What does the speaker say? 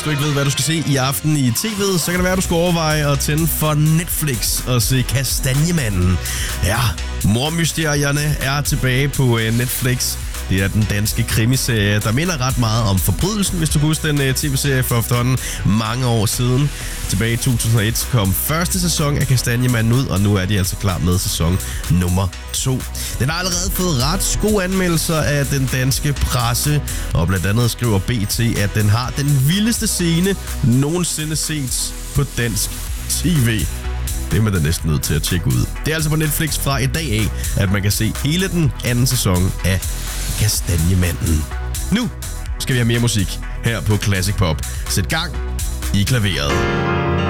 du ikke ved, hvad du skal se i aften i tv'et, så kan det være, at du skal overveje at tænde for Netflix og se Kastanjemanden. Ja, Mordmysterierne er tilbage på Netflix. Det er den danske krimiserie, der minder ret meget om Forbrydelsen, hvis du kan huske den tv-serie for efterhånden mange år siden. Tilbage i 2001 kom første sæson af Kastanjemanden ud, og nu er de altså klar med sæson nummer 2. Den har allerede fået ret gode anmeldelser af den danske presse, og blandt andet skriver BT, at den har den vildeste scene nogensinde set på dansk tv. Det er man da næsten nødt til at tjekke ud. Det er altså på Netflix fra i dag af, at man kan se hele den anden sæson af Kastanjemanden. Nu skal vi have mere musik her på Classic Pop. Sæt gang i klaveret.